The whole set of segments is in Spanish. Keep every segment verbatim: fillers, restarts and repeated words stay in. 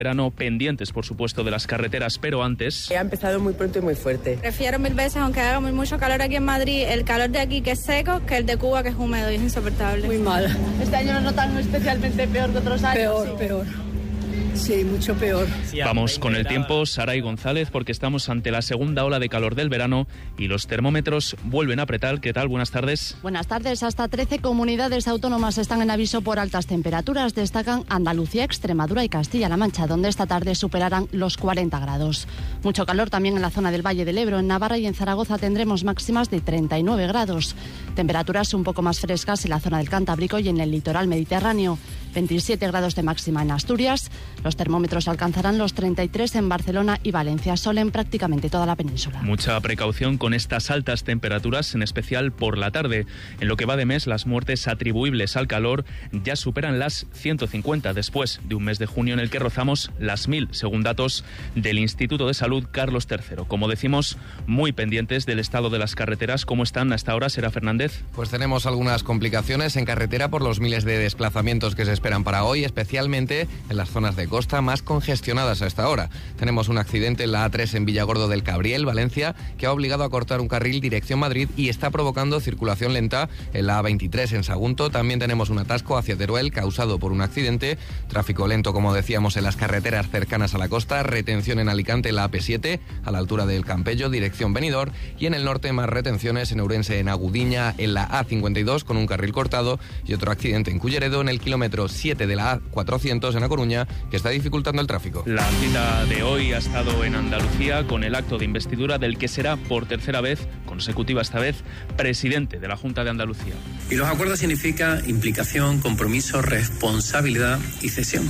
verano, pendientes por supuesto de las carreteras, pero antes... Ha empezado muy pronto y muy fuerte. Prefiero mil veces, aunque haga muy mucho calor aquí en Madrid, el calor de aquí que es seco, que el de Cuba que es húmedo y es insoportable. Muy mal. Este año lo notan especialmente peor que otros años. Peor, sí. peor. Sí, mucho peor. Vamos con el tiempo, Saray González, porque estamos ante la segunda ola de calor del verano y los termómetros vuelven a apretar. ¿Qué tal? Buenas tardes. Buenas tardes. Hasta trece comunidades autónomas están en aviso por altas temperaturas. Destacan Andalucía, Extremadura y Castilla-La Mancha, donde esta tarde superarán los cuarenta grados. Mucho calor también en la zona del Valle del Ebro. En Navarra y en Zaragoza tendremos máximas de treinta y nueve grados. Temperaturas un poco más frescas en la zona del Cantábrico y en el litoral mediterráneo. veintisiete grados de máxima en Asturias. Los termómetros alcanzarán los treinta y tres en Barcelona y Valencia, sol en prácticamente toda la península. Mucha precaución con estas altas temperaturas, en especial por la tarde. En lo que va de mes, las muertes atribuibles al calor ya superan las ciento cincuenta, después de un mes de junio en el que rozamos las mil, según datos del Instituto de Salud Carlos tercero. Como decimos, muy pendientes del estado de las carreteras. ¿Cómo están hasta ahora, Sera Fernández? Pues tenemos algunas complicaciones en carretera por los miles de desplazamientos que se esperan para hoy, especialmente en las zonas de costa más congestionadas a esta hora. Tenemos un accidente en la A tres en Villagordo del Cabriel, Valencia, que ha obligado a cortar un carril dirección Madrid y está provocando circulación lenta en la A veintitrés en Sagunto. También tenemos un atasco hacia Teruel causado por un accidente. Tráfico lento, como decíamos, en las carreteras cercanas a la costa. Retención en Alicante en la A P siete, a la altura del Campello, dirección Benidorm. Y en el norte más retenciones en Ourense, en Agudiña, en la A cincuenta y dos con un carril cortado. Y otro accidente en Culleredo en el kilómetro siete de la A cuatrocientos en A Coruña, que está dificultando el tráfico. La cita de hoy ha estado en Andalucía con el acto de investidura del que será por tercera vez, consecutiva esta vez, presidente de la Junta de Andalucía. Y los acuerdos significan implicación, compromiso, responsabilidad y cesión.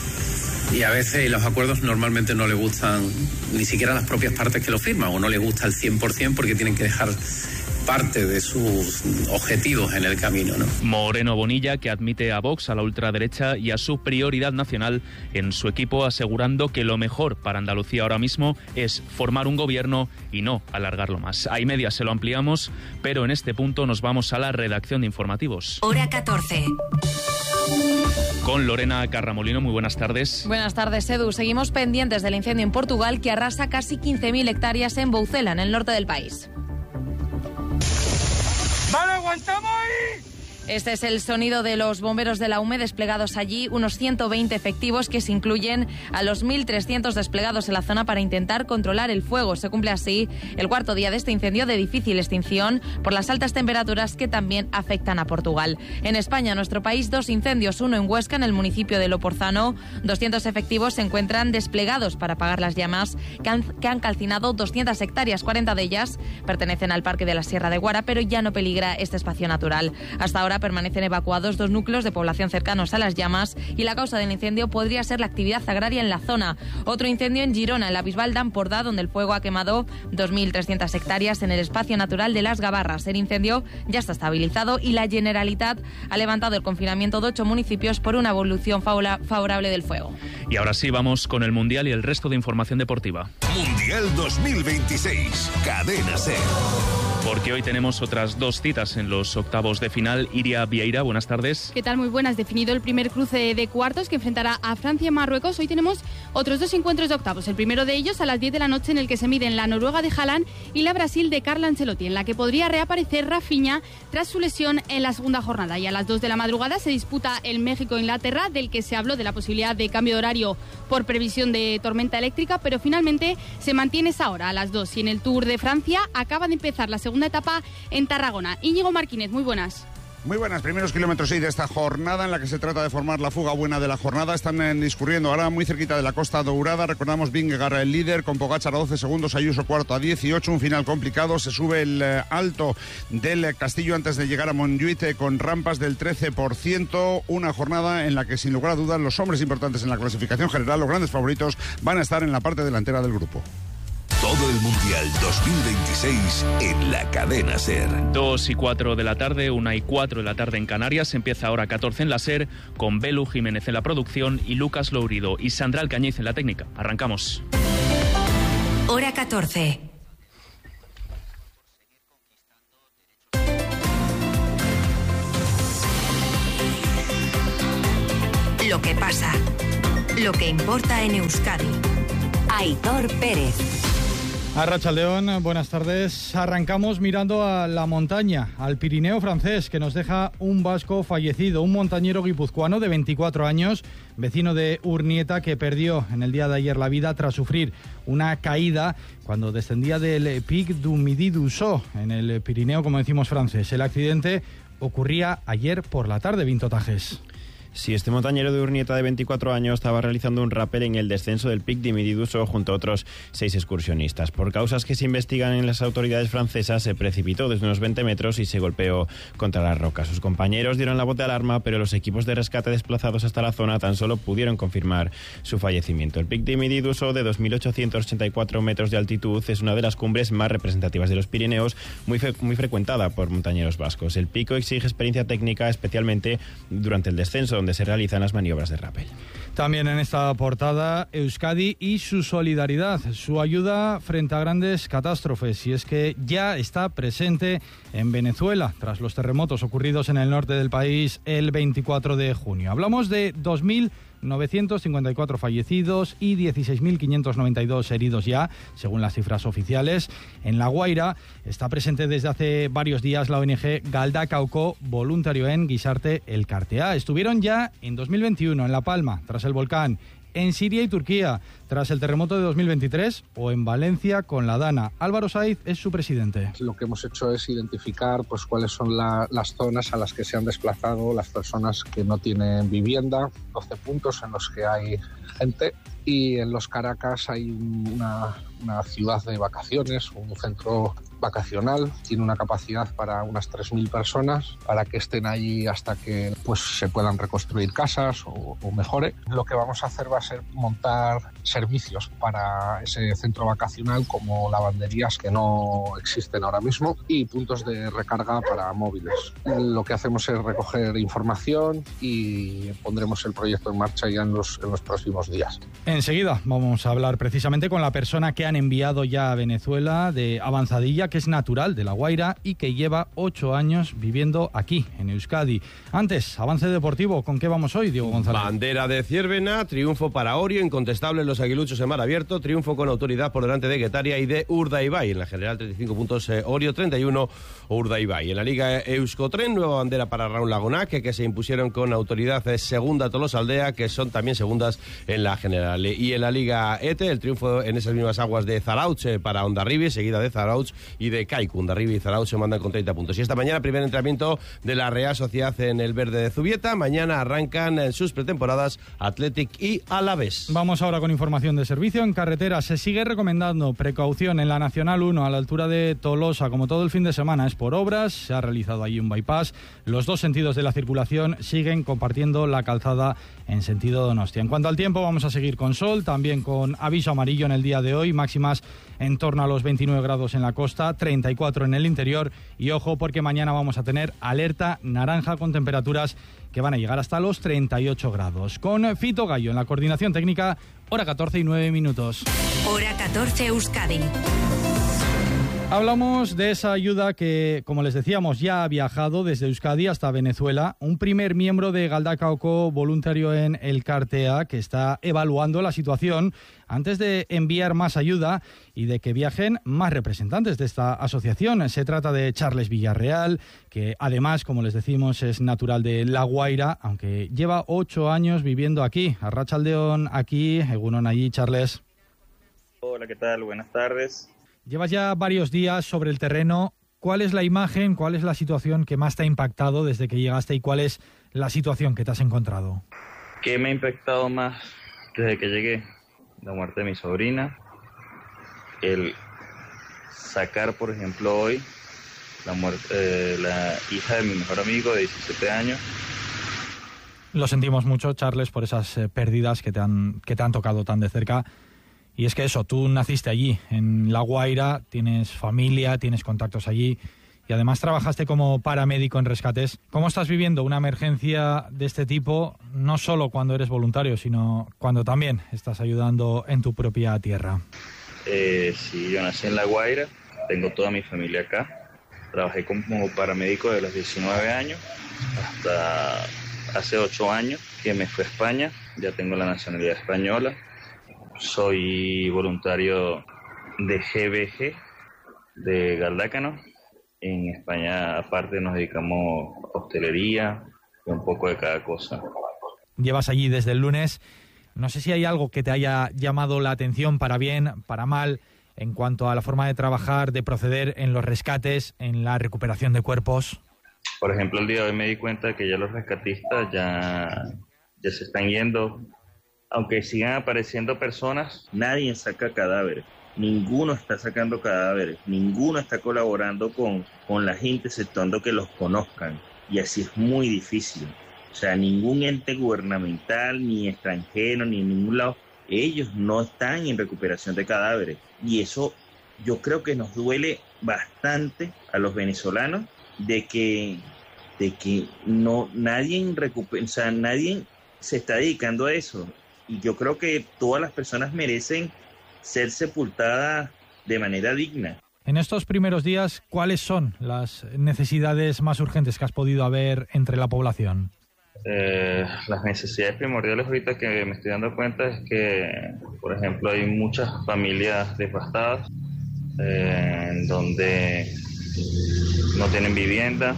Y a veces los acuerdos normalmente no le gustan ni siquiera a las propias partes que lo firman, o no le gusta al cien por ciento porque tienen que dejar parte de sus objetivos en el camino, ¿no? Moreno Bonilla, que admite a Vox, a la ultraderecha y a su prioridad nacional en su equipo, asegurando que lo mejor para Andalucía ahora mismo es formar un gobierno y no alargarlo más. Hay medias, se lo ampliamos, pero en este punto nos vamos a la redacción de informativos. Hora catorce. Con Lorena Carramolino, muy buenas tardes. Buenas tardes, Edu. Seguimos pendientes del incendio en Portugal que arrasa casi quince mil hectáreas en Boucela, en el norte del país. ¡Vale, aguantamos ahí! Este es el sonido de los bomberos de la U M E desplegados allí, unos ciento veinte efectivos que se incluyen a los mil trescientos desplegados en la zona para intentar controlar el fuego. Se cumple así el cuarto día de este incendio de difícil extinción por las altas temperaturas que también afectan a Portugal. En España, nuestro país, dos incendios, uno en Huesca, en el municipio de Loporzano. doscientos efectivos se encuentran desplegados para apagar las llamas que han, que han calcinado doscientas hectáreas, cuarenta de ellas pertenecen al Parque de la Sierra de Guara, pero ya no peligra este espacio natural. Hasta ahora permanecen evacuados dos núcleos de población cercanos a las llamas y la causa del incendio podría ser la actividad agraria en la zona. Otro incendio en Girona, en la Bisbal d'Empordà, donde el fuego ha quemado dos mil trescientas hectáreas en el espacio natural de Las Gavarras. El incendio ya está estabilizado y la Generalitat ha levantado el confinamiento de ocho municipios por una evolución favorable del fuego. Y ahora sí, vamos con el Mundial y el resto de información deportiva. Mundial dos mil veintiséis, Cadena SER. Porque hoy tenemos otras dos citas en los octavos de final. Iria Vieira, buenas tardes. ¿Qué tal? Muy buenas. Definido el primer cruce de cuartos que enfrentará a Francia y Marruecos. Hoy tenemos otros dos encuentros de octavos. El primero de ellos a las diez de la noche, en el que se miden la Noruega de Haaland y la Brasil de Carlo Ancelotti, en la que podría reaparecer Rafinha tras su lesión en la segunda jornada. Y a las dos de la madrugada se disputa el México-Inglaterra, del que se habló de la posibilidad de cambio de horario por previsión de tormenta eléctrica, pero finalmente se mantiene esa hora a las dos. Y en el Tour de Francia acaba de empezar la segunda etapa en Tarragona. Íñigo Martínez, muy buenas. Muy buenas, primeros kilómetros sí, de esta jornada en la que se trata de formar la fuga buena de la jornada. Están eh, discurriendo ahora muy cerquita de la Costa Dourada. Recordamos, Vingegaard el líder, con Pogačar a doce segundos, Ayuso cuarto a dieciocho. Un final complicado. Se sube el eh, alto del eh, Castillo antes de llegar a Montjuïc eh, con rampas del trece por ciento. Una jornada en la que, sin lugar a dudas, los hombres importantes en la clasificación general, los grandes favoritos, van a estar en la parte delantera del grupo. Todo el Mundial dos mil veintiséis en la Cadena SER. Dos y cuatro de la tarde, una y cuatro de la tarde en Canarias. Empieza ahora catorce en la SER, con Belu Jiménez en la producción y Lucas Lourido y Sandra Alcañiz en la técnica. Arrancamos. Hora catorce. Lo que pasa. Lo que importa en Euskadi. Aitor Pérez. Arratsaldeon, buenas tardes. Arrancamos mirando a la montaña, al Pirineo francés, que nos deja un vasco fallecido, un montañero guipuzcoano de veinticuatro años, vecino de Urnieta, que perdió en el día de ayer la vida tras sufrir una caída cuando descendía del Pic du Midi du Sceau, en el Pirineo, como decimos, francés. El accidente ocurría ayer por la tarde, Vinto Tajes. Sí, este montañero de Urnieta de veinticuatro años estaba realizando un rappel en el descenso del Pic du Midi du Sceau junto a otros seis excursionistas. Por causas que se investigan en las autoridades francesas, se precipitó desde unos veinte metros y se golpeó contra las rocas. Sus compañeros dieron la voz de alarma, pero los equipos de rescate desplazados hasta la zona tan solo pudieron confirmar su fallecimiento. El Pic du Midi du Sceau, de dos mil ochocientos ochenta y cuatro metros de altitud, es una de las cumbres más representativas de los Pirineos, muy, fe- muy frecuentada por montañeros vascos. El pico exige experiencia técnica, especialmente durante el descenso, donde se realizan las maniobras de rappel. También en esta portada, Euskadi y su solidaridad, su ayuda frente a grandes catástrofes, y es que ya está presente en Venezuela tras los terremotos ocurridos en el norte del país el veinticuatro de junio. Hablamos de dos mil novecientos cincuenta y cuatro fallecidos y dieciséis mil quinientos noventa y dos heridos ya, según las cifras oficiales. En La Guaira está presente desde hace varios días la O N G Galdakauko Voluntarioen Gizarte Elkartea. Estuvieron ya en dos mil veintiuno en La Palma, tras el volcán, en Siria y Turquía, tras el terremoto de dos mil veintitrés, o en Valencia con la Dana. Álvaro Saiz es su presidente. Lo que hemos hecho es identificar pues cuáles son la, las zonas a las que se han desplazado las personas que no tienen vivienda, doce puntos en los que hay gente, y en los Caracas hay una, una ciudad de vacaciones, un centro vacacional, tiene una capacidad para unas tres mil personas, para que estén allí hasta que pues se puedan reconstruir casas o, o mejore. Lo que vamos a hacer va a ser montar servicios para ese centro vacacional, como lavanderías que no existen ahora mismo y puntos de recarga para móviles. Lo que hacemos es recoger información y pondremos el proyecto en marcha ya en los, en los próximos días. Enseguida vamos a hablar precisamente con la persona que han enviado ya a Venezuela, de Avanzadilla, que es natural de La Guaira y que lleva ocho años viviendo aquí, en Euskadi. Antes, avance deportivo. ¿Con qué vamos hoy, Diego González? Bandera de Ciervena, triunfo para Orio, incontestable en los aguiluchos en mar abierto, triunfo con autoridad por delante de Guetaria y de Urdaibai. En la general, treinta y cinco puntos eh, Orio, treinta y uno Urdaibai. En la Liga Euskotren, nueva bandera para Raúl Lagunac, que se impusieron con autoridad eh, segunda Tolosaldea, que son también segundas en la general. Y en la Liga E T E, el triunfo en esas mismas aguas de Zarautz eh, para Hondarribia, seguida de Zarautz y de Kaiku. Hondarribia y Zarautz se mandan con treinta puntos. Y esta mañana, primer entrenamiento de la Real Sociedad en el Verde de Zubieta. Mañana arrancan en sus pretemporadas Athletic y Alavés. Vamos ahora con información de servicio. En carretera se sigue recomendando precaución en la Nacional uno a la altura de Tolosa, como todo el fin de semana. Es por obras, se ha realizado allí un bypass. Los dos sentidos de la circulación siguen compartiendo la calzada en sentido Donostia. En cuanto al tiempo, vamos a seguir con sol, también con aviso amarillo en el día de hoy, máximas en torno a los veintinueve grados en la costa, treinta y cuatro en el interior, y ojo porque mañana vamos a tener alerta naranja con temperaturas que van a llegar hasta los treinta y ocho grados. Con Fito Gallo en la coordinación técnica, hora catorce y nueve minutos. Hora catorce Euskadi. Hablamos de esa ayuda que, como les decíamos, ya ha viajado desde Euskadi hasta Venezuela. Un primer miembro de Galdakauko Voluntarioen Elkartea, que está evaluando la situación antes de enviar más ayuda y de que viajen más representantes de esta asociación. Se trata de Charles Villarreal, que además, como les decimos, es natural de La Guaira, aunque lleva ocho años viviendo aquí. Arratsaldeon aquí, egunon allí, Charles. Hola, ¿qué tal? Buenas tardes. Llevas ya varios días sobre el terreno. ¿Cuál es la imagen, cuál es la situación que más te ha impactado desde que llegaste y cuál es la situación que te has encontrado? ¿Qué me ha impactado más desde que llegué? La muerte de mi sobrina. El sacar, por ejemplo, hoy la, muerte, eh, la hija de mi mejor amigo de diecisiete años. Lo sentimos mucho, Charles, por esas eh, pérdidas que te han, que te han tocado tan de cerca. Y es que eso, tú naciste allí, en La Guaira, tienes familia, tienes contactos allí y además trabajaste como paramédico en rescates. ¿Cómo estás viviendo una emergencia de este tipo, no solo cuando eres voluntario, sino cuando también estás ayudando en tu propia tierra? Eh, sí, yo nací en La Guaira, tengo toda mi familia acá. Trabajé como paramédico de los diecinueve años hasta hace ocho años que me fui a España. ya tengo la nacionalidad española. Soy voluntario de G B G, de Galdácano. En España, aparte, nos dedicamos a hostelería y un poco de cada cosa. Llevas allí desde el lunes. No sé si hay algo que te haya llamado la atención, para bien, para mal, en cuanto a la forma de trabajar, de proceder en los rescates, en la recuperación de cuerpos. Por ejemplo, el día de hoy me di cuenta que ya los rescatistas ya, ya se están yendo. Aunque sigan apareciendo personas, nadie saca cadáveres. Ninguno está sacando cadáveres. Ninguno está colaborando con, con la gente, exceptuando que los conozcan. Y así es muy difícil. O sea, ningún ente gubernamental, ni extranjero, ni en ningún lado, ellos no están en recuperación de cadáveres. Y eso yo creo que nos duele bastante a los venezolanos, de que, de que no, nadie, recupera, o sea, nadie se está dedicando a eso. Y yo creo que todas las personas merecen ser sepultadas de manera digna. En estos primeros días, ¿cuáles son las necesidades más urgentes que has podido haber entre la población? Eh, las necesidades primordiales ahorita que me estoy dando cuenta es que, por ejemplo, hay muchas familias devastadas, eh, en donde no tienen vivienda.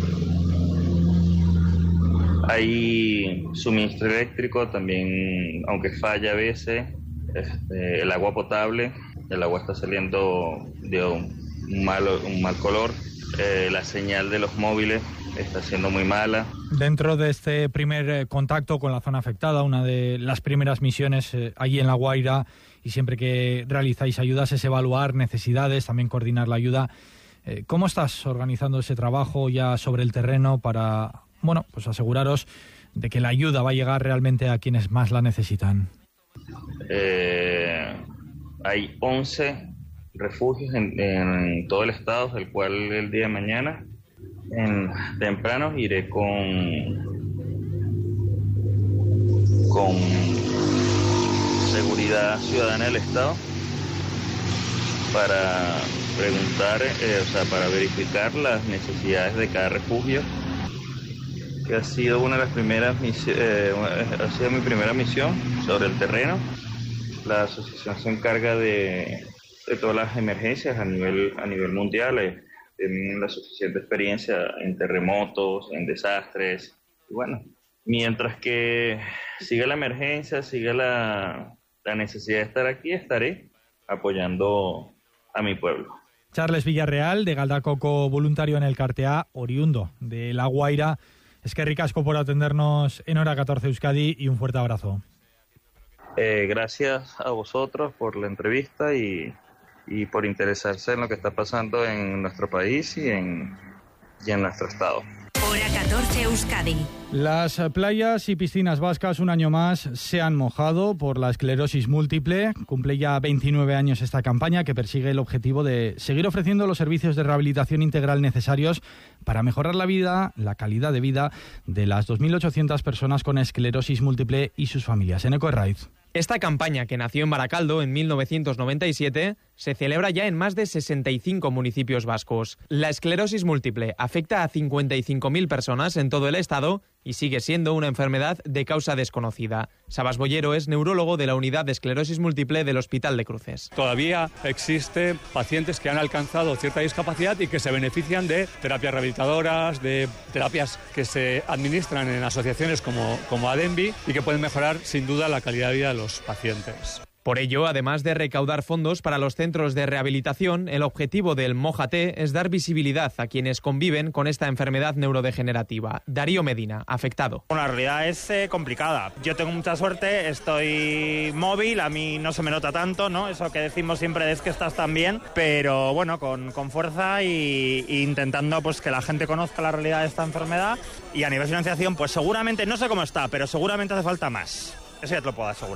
Hay suministro eléctrico también, aunque falla a veces. Este, el agua potable, el agua está saliendo de un mal, un mal color. Eh, la señal de los móviles está siendo muy mala. Dentro de este primer eh, contacto con la zona afectada, una de las primeras misiones eh, allí en La Guaira, y siempre que realizáis ayudas es evaluar necesidades, también coordinar la ayuda. Eh, ¿Cómo estás organizando ese trabajo ya sobre el terreno para, bueno, pues aseguraros de que la ayuda va a llegar realmente a quienes más la necesitan? Eh, hay once refugios en, en todo el estado, del cual el día de mañana, en temprano, iré con, con Seguridad Ciudadana del Estado para preguntar, eh, o sea, para verificar las necesidades de cada refugio, que ha sido una de las primeras misiones, eh, ha sido mi primera misión sobre el terreno. La asociación se encarga de, de todas las emergencias a nivel, a nivel mundial. Eh, tienen la suficiente experiencia en terremotos, en desastres. Y bueno, mientras que siga la emergencia, siga la, la necesidad de estar aquí, estaré apoyando a mi pueblo. Charles Villarreal, de Galdacoco, voluntario en el Cartea, oriundo de La Guaira. Es que ricasco por atendernos en Hora catorce Euskadi y un fuerte abrazo. Eh, gracias a vosotros por la entrevista y, y por interesarse en lo que está pasando en nuestro país y en, y en nuestro estado. Hora catorce Euskadi. Las playas y piscinas vascas un año más se han mojado por la esclerosis múltiple. Cumple ya veintinueve años esta campaña que persigue el objetivo de seguir ofreciendo los servicios de rehabilitación integral necesarios para mejorar la vida, la calidad de vida de las dos mil ochocientas personas con esclerosis múltiple y sus familias. Eneco Herraiz. Esta campaña, que nació en Baracaldo en mil novecientos noventa y siete, se celebra ya en más de sesenta y cinco municipios vascos. La esclerosis múltiple afecta a cincuenta y cinco mil personas en todo el estado y sigue siendo una enfermedad de causa desconocida. Sabas Bollero es neurólogo de la unidad de esclerosis múltiple del Hospital de Cruces. Todavía existen pacientes que han alcanzado cierta discapacidad y que se benefician de terapias rehabilitadoras, de terapias que se administran en asociaciones como, como ADEMBI y que pueden mejorar sin duda la calidad de vida de los pacientes. Por ello, además de recaudar fondos para los centros de rehabilitación, el objetivo del Mójate es dar visibilidad a quienes conviven con esta enfermedad neurodegenerativa. Darío Medina, afectado. La realidad es eh, complicada. Yo tengo mucha suerte, estoy móvil, a mí no se me nota tanto, ¿no? Eso que decimos siempre es que estás tan bien, pero bueno, con, con fuerza y, y intentando pues que la gente conozca la realidad de esta enfermedad. Y a nivel de financiación, pues seguramente, no sé cómo está, pero seguramente hace falta más. Eso ya te lo puedo asegurar.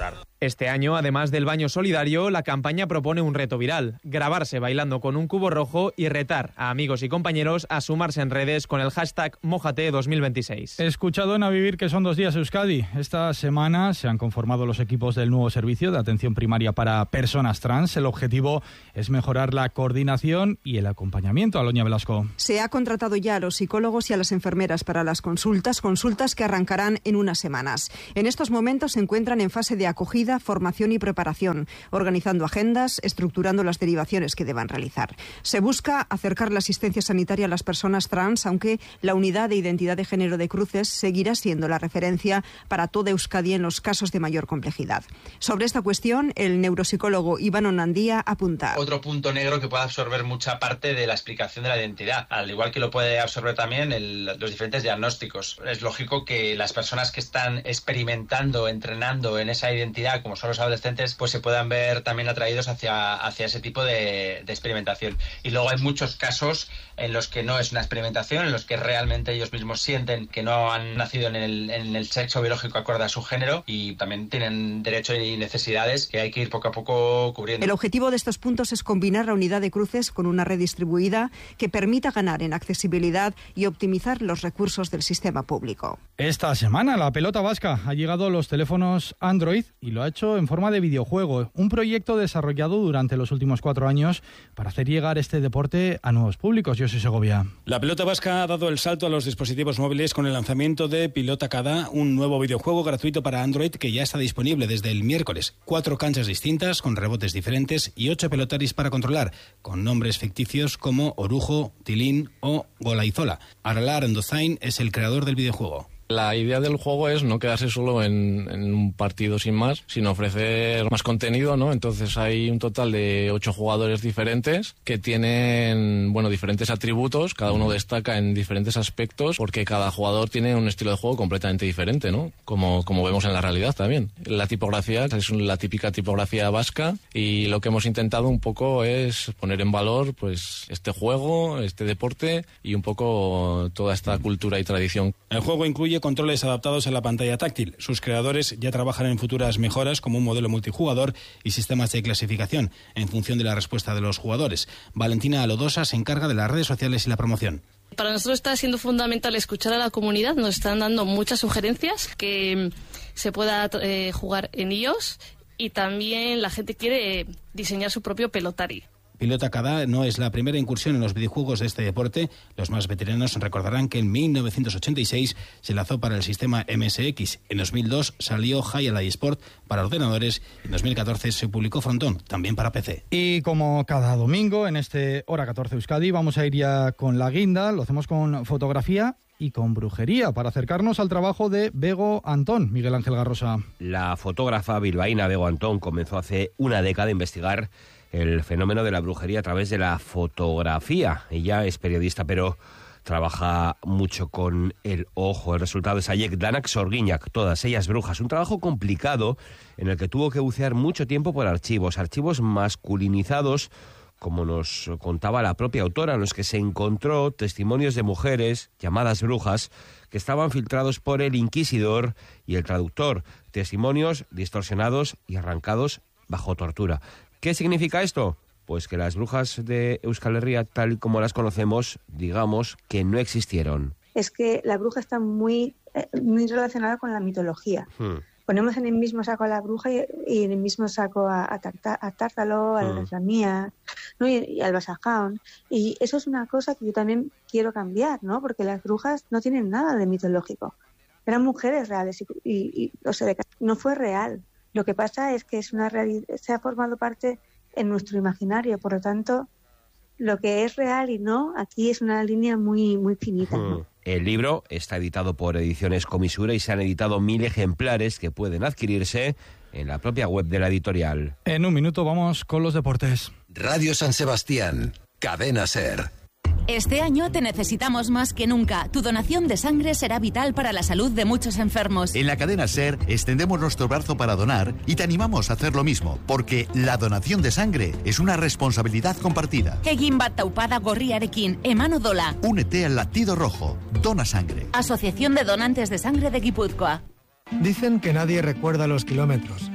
Este año, además del baño solidario, la campaña propone un reto viral: grabarse bailando con un cubo rojo y retar a amigos y compañeros a sumarse en redes con el hashtag Mójate dos mil veintiséis. Escuchado en A Vivir que son dos días Euskadi. Esta semana se han conformado los equipos del nuevo servicio de atención primaria para personas trans. El objetivo es mejorar la coordinación y el acompañamiento. Aloña Velasco. Se ha contratado ya a los psicólogos y a las enfermeras para las consultas, consultas que arrancarán en unas semanas. En estos momentos se encuentran en fase de acogida, formación y preparación, organizando agendas, estructurando las derivaciones que deban realizar. Se busca acercar la asistencia sanitaria a las personas trans, aunque la unidad de identidad de género de Cruces seguirá siendo la referencia para toda Euskadi en los casos de mayor complejidad. Sobre esta cuestión, el neuropsicólogo Iván Onandía apunta. Otro punto negro que puede absorber mucha parte de la explicación de la identidad, al igual que lo puede absorber también el, los diferentes diagnósticos. Es lógico que las personas que están experimentando, entrenando en esa identidad, como son los adolescentes, pues se puedan ver también atraídos hacia, hacia ese tipo de, de experimentación. Y luego hay muchos casos en los que no es una experimentación, en los que realmente ellos mismos sienten que no han nacido en el, en el sexo biológico acorde a su género y también tienen derecho y necesidades que hay que ir poco a poco cubriendo. El objetivo de estos puntos es combinar la unidad de cruces con una red distribuida que permita ganar en accesibilidad y optimizar los recursos del sistema público. Esta semana la pelota vasca ha llegado a los teléfonos Android y lo ha hecho en forma de videojuego, un proyecto desarrollado durante los últimos cuatro años para hacer llegar este deporte a nuevos públicos. Yo soy Segovia. La pelota vasca ha dado el salto a los dispositivos móviles con el lanzamiento de Pilota Cada, un nuevo videojuego gratuito para Android que ya está disponible desde el miércoles. Cuatro canchas distintas con rebotes diferentes y ocho pelotaris para controlar, con nombres ficticios como Orujo, Tilín o Golaizola. Aralar Andozain es el creador del videojuego. La idea del juego es no quedarse solo en, en un partido sin más, sino ofrecer más contenido, ¿no? Entonces hay un total de ocho jugadores diferentes que tienen, bueno, diferentes atributos, cada uno destaca en diferentes aspectos porque cada jugador tiene un estilo de juego completamente diferente, ¿no? Como, como vemos en la realidad también. La tipografía es la típica tipografía vasca y lo que hemos intentado un poco es poner en valor pues este juego, este deporte y un poco toda esta cultura y tradición. El juego incluye controles adaptados a la pantalla táctil. Sus creadores ya trabajan en futuras mejoras como un modelo multijugador y sistemas de clasificación en función de la respuesta de los jugadores. Valentina Alodosa se encarga de las redes sociales y la promoción. Para nosotros está siendo fundamental escuchar a la comunidad. Nos están dando muchas sugerencias que se pueda eh, jugar en iOS y también la gente quiere eh, diseñar su propio pelotari. Pilota Cada no es la primera incursión en los videojuegos de este deporte. Los más veteranos recordarán que en mil novecientos ochenta y seis se lanzó para el sistema M S X. En dos mil dos salió Highlight Sport para ordenadores. En dos mil catorce se publicó Frontón, también para P C. Y como cada domingo en este Hora catorce Euskadi vamos a ir ya con la guinda. Lo hacemos con fotografía y con brujería para acercarnos al trabajo de Bego Antón. Miguel Ángel Garrosa. La fotógrafa bilbaína Bego Antón comenzó hace una década a investigar el fenómeno de la brujería a través de la fotografía. Ella es periodista, pero trabaja mucho con el ojo. El resultado es Ayek Danak Sorguiñak, todas ellas brujas. Un trabajo complicado en el que tuvo que bucear mucho tiempo por archivos, archivos masculinizados, como nos contaba la propia autora, en los que se encontró testimonios de mujeres llamadas brujas que estaban filtrados por el inquisidor y el traductor. Testimonios distorsionados y arrancados bajo tortura. ¿Qué significa esto? Pues que las brujas de Euskal Herria, tal y como las conocemos, digamos que no existieron. Es que la bruja está muy, eh, muy relacionada con la mitología. Hmm. Ponemos en el mismo saco a la bruja y, y en el mismo saco a, a, Tarta, a Tártalo, a hmm. la Islamía, ¿no? y, y al Basajaun. Y eso es una cosa que yo también quiero cambiar, ¿no? Porque las brujas no tienen nada de mitológico. Eran mujeres reales y, y, y o sea, no fue real. Lo que pasa es que es una realidad, se ha formado parte en nuestro imaginario, por lo tanto, lo que es real y no, aquí es una línea muy, muy finita, ¿no? El libro está editado por Ediciones Comisura y se han editado mil ejemplares que pueden adquirirse en la propia web de la editorial. En un minuto vamos con los deportes. Radio San Sebastián, Cadena SER. Este año te necesitamos más que nunca. Tu donación de sangre será vital para la salud de muchos enfermos. En la cadena SER extendemos nuestro brazo para donar y te animamos a hacer lo mismo, porque la donación de sangre es una responsabilidad compartida. Egin bat taupada gorriarekin, eman odola. Únete al latido rojo. Dona sangre. Asociación de Donantes de Sangre de Guipúzcoa. Dicen que nadie recuerda los kilómetros,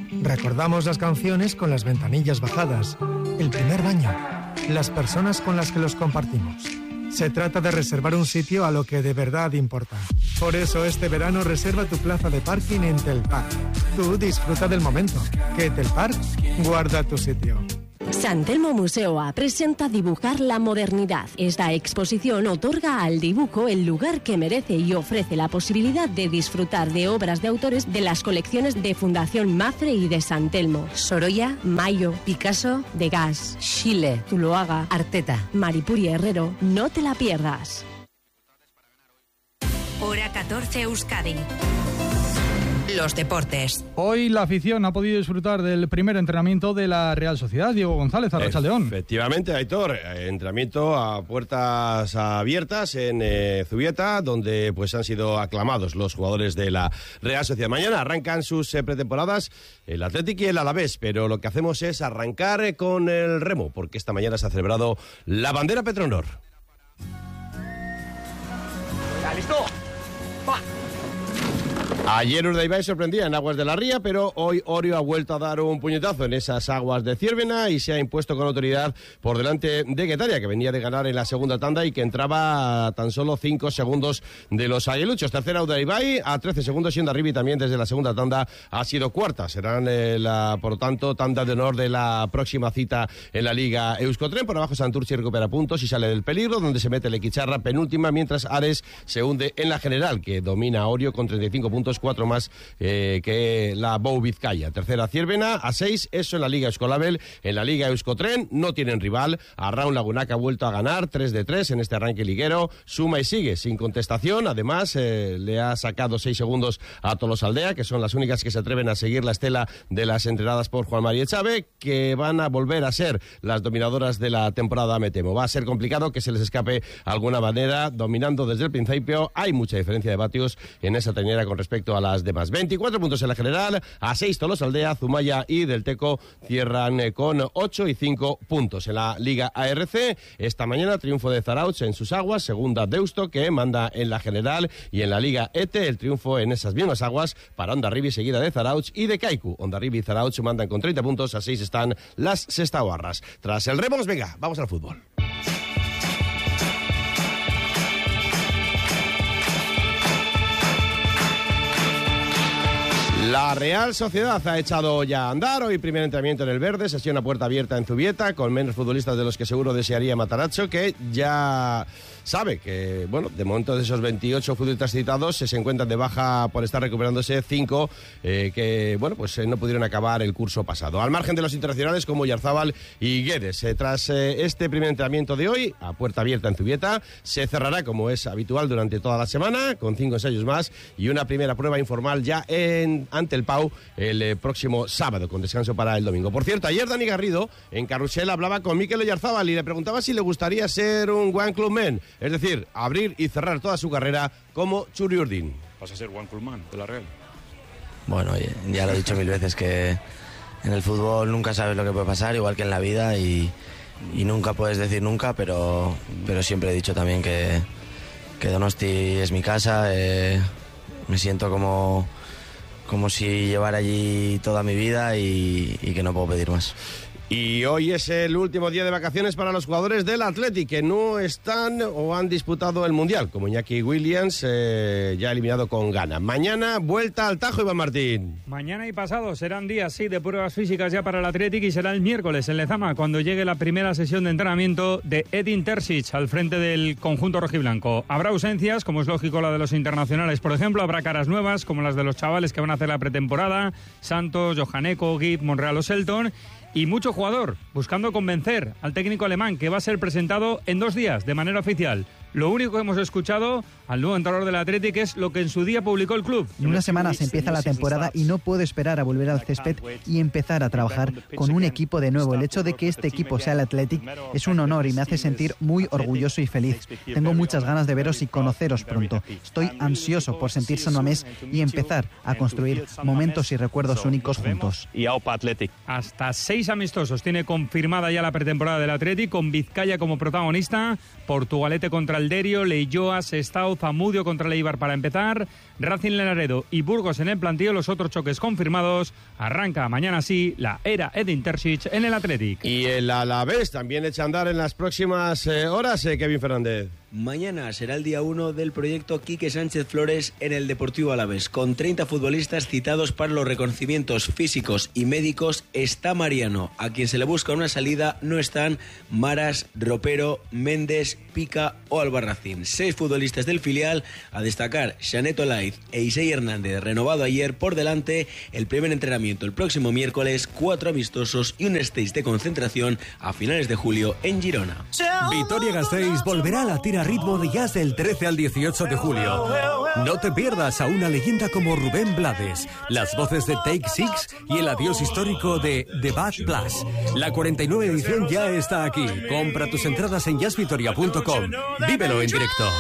Recordamos las canciones con las ventanillas bajadas, el primer baño, las personas con las que los compartimos. Se trata de reservar un sitio a lo que de verdad importa. Por eso este verano reserva tu plaza de parking en Telpark. Tú disfruta del momento, que Telpark guarda tu sitio. San Telmo Museo A presenta Dibujar la modernidad. Esta exposición otorga al dibujo el lugar que merece y ofrece la posibilidad de disfrutar de obras de autores de las colecciones de Fundación Mafre y de San Telmo. Sorolla, Mayo, Picasso, Degas, Schiele, Zuloaga, Arteta, Maripuri Herrero. No te la pierdas. Hora catorce Euskadi. Los deportes. Hoy la afición ha podido disfrutar del primer entrenamiento de la Real Sociedad. Diego González, Arrachaldeón. Efectivamente, Aitor, entrenamiento a puertas abiertas en eh, Zubieta, donde pues han sido aclamados los jugadores de la Real Sociedad. Mañana arrancan sus eh, pretemporadas el Athletic y el Alavés, pero lo que hacemos es arrancar eh, con el remo, porque esta mañana se ha celebrado la bandera Petronor. ¿Listo? ¡Va! Ayer Urdaibai sorprendía en aguas de la Ría, pero hoy Orio ha vuelto a dar un puñetazo en esas aguas de Ciervena y se ha impuesto con autoridad por delante de Guetaria, que venía de ganar en la segunda tanda y que entraba a tan solo cinco segundos de los aguiluchos. Tercera Urdaibai a trece segundos y Hondarribi también desde la segunda tanda ha sido cuarta. Serán, eh, la, por lo tanto, tanda de honor de la próxima cita en la Liga Euskotren. Por abajo Santurci recupera puntos y sale del peligro, donde se mete el Equicharra penúltima, mientras Ares se hunde en la general, que domina a Orio con treinta y cinco puntos, cuatro más eh, que la Bou Vizcaya. Tercera Ciervena a seis, eso en la Liga Euskolabel. En la Liga Euskotren no tienen rival. Arraun Lagunac ha vuelto a ganar tres de tres en este arranque liguero. Suma y sigue sin contestación. Además, eh, le ha sacado seis segundos a Tolosaldea, que son las únicas que se atreven a seguir la estela de las entrenadas por Juan María Echave, que van a volver a ser las dominadoras de la temporada, me temo. Va a ser complicado que se les escape alguna manera, dominando desde el principio. Hay mucha diferencia de vatios en esa teñera con respecto a las demás. veinticuatro puntos en la general, a seis Tolosaldea, Zumaya y Del Teco cierran eh, con ocho y cinco puntos. En la Liga A R C, esta mañana triunfo de Zarautz en sus aguas, segunda Deusto, que manda en la general, y en la Liga E T el triunfo en esas mismas aguas para Hondarribi, seguida de Zarautz y de Kaiku. Hondarribi y Zarautz mandan con treinta puntos, a seis están las Sestaoarras. Tras el remos, venga, vamos al fútbol. La Real Sociedad ha echado ya a andar. Hoy primer entrenamiento en el verde, sesión a puerta abierta en Zubieta, con menos futbolistas de los que seguro desearía Matarazzo, que ya sabe que, bueno, de momento de esos veintiocho futbolistas citados se encuentran de baja por estar recuperándose cinco eh, que, bueno, pues eh, no pudieron acabar el curso pasado. Al margen de los internacionales como Yarzábal y Guedes. Eh, tras eh, este primer entrenamiento de hoy, a puerta abierta en Zubieta, se cerrará como es habitual durante toda la semana, con cinco ensayos más y una primera prueba informal ya en ante el Pau el eh, próximo sábado, con descanso para el domingo. Por cierto, ayer Dani Garrido en Carrusel hablaba con Mikel Oyarzábal y le preguntaba si le gustaría ser un One Club Man, es decir, abrir y cerrar toda su carrera como Txuri Urdin. Vas a ser One Club Man de la Real. Bueno, ya lo he dicho mil veces que en el fútbol nunca sabes lo que puede pasar, igual que en la vida, y, y nunca puedes decir nunca, pero, pero siempre he dicho también que, que Donosti es mi casa, eh, me siento como... como si llevara allí toda mi vida y, y que no puedo pedir más. Y hoy es el último día de vacaciones para los jugadores del Athletic, que no están o han disputado el Mundial, como Iñaki Williams, eh, ya eliminado con Ghana. Mañana, vuelta al Tajo, Iván Martín. Mañana y pasado serán días, sí, de pruebas físicas ya para el Athletic, y será el miércoles en Lezama, cuando llegue la primera sesión de entrenamiento de Edin Terzic al frente del conjunto rojiblanco. Habrá ausencias, como es lógico la de los internacionales, por ejemplo. Habrá caras nuevas, como las de los chavales que van a hacer la pretemporada, Santos, Johaneco, Gip, Monreal o Selton. Y mucho jugador buscando convencer al técnico alemán, que va a ser presentado en dos días de manera oficial. Lo único que hemos escuchado al nuevo entrenador del Athletic es lo que en su día publicó el club. En una semana se empieza la temporada y no puedo esperar a volver al césped y empezar a trabajar con un equipo de nuevo. El hecho de que este equipo sea el Athletic es un honor y me hace sentir muy orgulloso y feliz. Tengo muchas ganas de veros y conoceros pronto. Estoy ansioso por sentir San Mamés y empezar a construir momentos y recuerdos únicos juntos. Y AUPA Athletic. Hasta seis amistosos tiene confirmada ya la pretemporada del Athletic, con Vizcaya como protagonista, Portugalete contra Calderio, Leioa, Sestao, Zamudio contra el Eibar para empezar, Racing Laredo y Burgos en el plantío, los otros choques confirmados. Arranca mañana sí la era Edin Terzic en el Athletic. Y el Alavés también echa a andar en las próximas eh, horas, eh, Kevin Fernández. Mañana será el día uno del proyecto Quique Sánchez Flores en el Deportivo Alavés. Con treinta futbolistas citados para los reconocimientos físicos y médicos está Mariano. A quien se le busca una salida no están Maras, Ropero, Méndez, Pica o Albarracín. Seis futbolistas del filial, a destacar Xanet Olaiz e Isei Hernández, renovado ayer. Por delante, el primer entrenamiento el próximo miércoles, cuatro amistosos y un stage de concentración a finales de julio en Girona. Vitoria-Gasteiz volverá a latir a ritmo de jazz del trece al dieciocho de julio. No te pierdas a una leyenda como Rubén Blades, las voces de Take Six y el adiós histórico de The Bad Plus. La cuarenta y nueve edición ya está aquí. Compra tus entradas en jazz vitoria punto com. Vívelo en directo.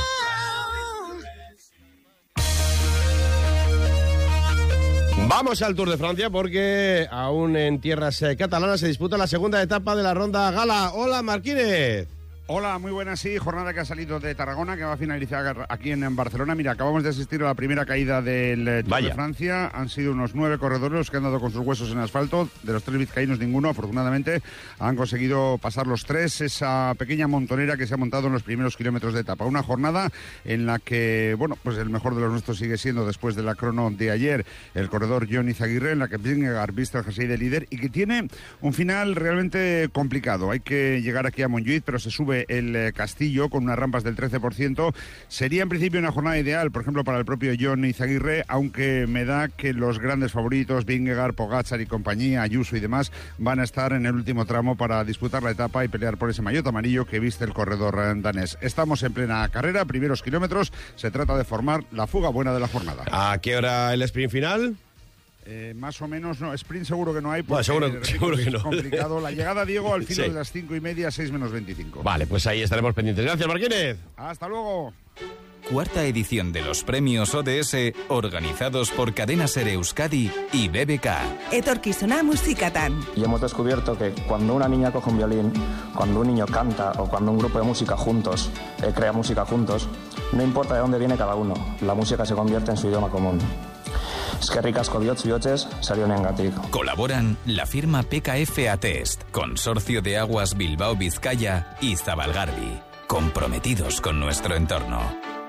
Vamos al Tour de Francia porque aún en tierras eh, catalanas se disputa la segunda etapa de la ronda gala. Hola, Marquínez. Hola, muy buenas, sí, jornada que ha salido de Tarragona, que va a finalizar aquí en Barcelona. Mira, acabamos de asistir a la primera caída del Tour Vaya. de Francia. Han sido unos nueve corredores los que han dado con sus huesos en asfalto. De los tres vizcaínos, ninguno, afortunadamente, han conseguido pasar los tres esa pequeña montonera que se ha montado en los primeros kilómetros de etapa. Una jornada en la que, bueno, pues el mejor de los nuestros sigue siendo, después de la crono de ayer, el corredor Jon Izaguirre, en la que Vingegaard viste al jersey de líder y que tiene un final realmente complicado. Hay que llegar aquí a Montjuïc, pero se sube el Castillo con unas rampas del trece por ciento. Sería en principio una jornada ideal, por ejemplo, para el propio Jon Izaguirre, aunque me da que los grandes favoritos, Vingegaard, Pogačar y compañía, Ayuso y demás, van a estar en el último tramo para disputar la etapa y pelear por ese maillot amarillo que viste el corredor danés. Estamos en plena carrera, primeros kilómetros, se trata de formar la fuga buena de la jornada. ¿A qué hora el sprint final? Eh, más o menos, no, sprint seguro que no hay, porque bueno, seguro, repito, seguro que es no. complicado. La llegada, Diego, al filo sí. de las cinco y media, seis menos veinticinco. Vale, pues ahí estaremos pendientes. Gracias, Marquínez. Hasta luego. Cuarta edición de los premios O D S, organizados por Cadena Ser Euskadi y B B K. Etorkizuna musikatan. Y hemos descubierto que cuando una niña coge un violín, cuando un niño canta o cuando un grupo de música juntos eh, crea música juntos, no importa de dónde viene cada uno, la música se convierte en su idioma común. Eskerrik asko bihotz bihotzez, sarionengatik. Colaboran la firma P K F Atest, Consorcio de Aguas Bilbao Vizcaya y Zabalgarbi, comprometidos con nuestro entorno.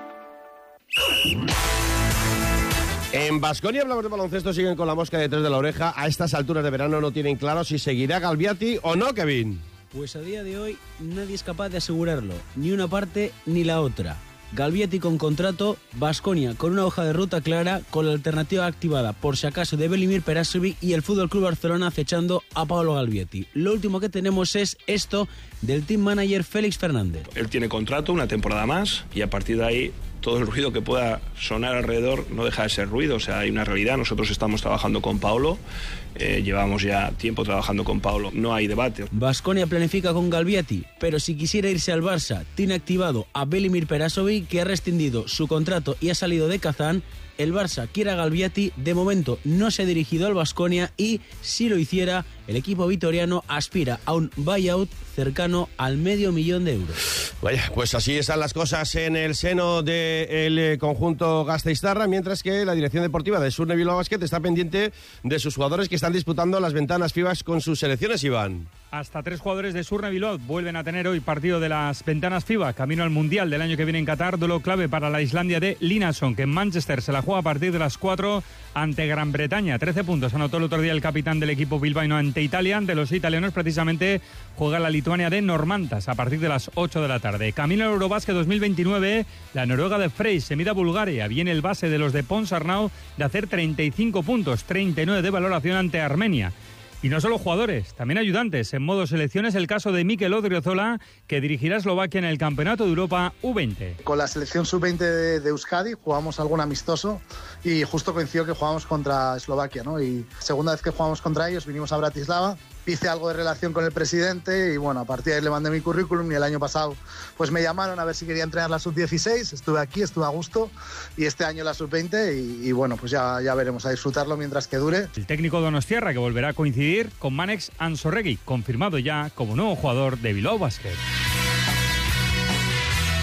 En Baskonia hablamos de baloncesto, siguen con la mosca detrás de la oreja. A estas alturas de verano no tienen claro si seguirá Galbiati o no, Kevin. Pues a día de hoy nadie es capaz de asegurarlo, ni una parte ni la otra. Galbiati con contrato, Baskonia con una hoja de ruta clara, con la alternativa activada por si acaso de Velimir Perasovic y el F C Barcelona acechando a Paolo Galbiati. Lo último que tenemos es esto del team manager Félix Fernández. Él tiene contrato, una temporada más, y a partir de ahí todo el ruido que pueda sonar alrededor no deja de ser ruido. O sea, hay una realidad. Nosotros estamos trabajando con Paolo, eh, llevamos ya tiempo trabajando con Paolo, no hay debate. Baskonia planifica con Galbiati, pero si quisiera irse al Barça, tiene activado a Velimir Perasovic, que ha rescindido su contrato y ha salido de Kazán. El Barça quiere a Galbiati, de momento no se ha dirigido al Baskonia y, si lo hiciera, el equipo vitoriano aspira a un buyout cercano al medio millón de euros. Vaya, pues así están las cosas en el seno del conjunto gasteiztarra, mientras que la dirección deportiva de Surne Bilbao Basket está pendiente de sus jugadores que están disputando las ventanas FIBA con sus selecciones, Iván. Hasta tres jugadores de Surne Bilbao vuelven a tener hoy partido de las ventanas FIBA, camino al Mundial del año que viene en Qatar, duelo clave para la Islandia de Linason, que en Manchester se la juega a partir de las cuatro ante Gran Bretaña. trece puntos anotó el otro día el capitán del equipo bilbaíno ante Italia. Ante los italianos precisamente juega la Lituania de Normantas a partir de las ocho de la tarde. Camino al Eurobasket dos mil veintinueve, la Noruega de Frey se mide a Bulgaria. Viene el base de los de Ponsarnau de hacer treinta y cinco puntos, treinta y nueve de valoración ante Armenia. Y no solo jugadores, también ayudantes. En modo selecciones, el caso de Mikel Odriozola, que dirigirá a Eslovaquia en el Campeonato de Europa U veinte. Con la selección sub veinte de, de Euskadi jugamos algún amistoso y justo coincidió que jugamos contra Eslovaquia, ¿no? Y segunda vez que jugamos contra ellos vinimos a Bratislava. Hice algo de relación con el presidente y bueno, a partir de ahí le mandé mi currículum y el año pasado pues me llamaron a ver si quería entrenar la sub dieciséis, estuve aquí, estuve a gusto y este año la sub veinte y, y bueno, pues ya, ya veremos, a disfrutarlo mientras que dure. El técnico donostiarra que volverá a coincidir con Manex Ansorregui, confirmado ya como nuevo jugador de Bilbao Basket.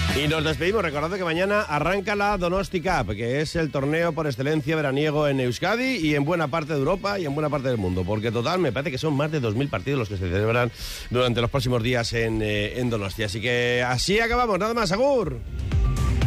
Y nos despedimos, recordad que mañana arranca la Donosti Cup, que es el torneo por excelencia veraniego en Euskadi y en buena parte de Europa y en buena parte del mundo, porque total me parece que son más de dos mil partidos los que se celebran durante los próximos días en, eh, en Donosti. Así que así acabamos, nada más, agur.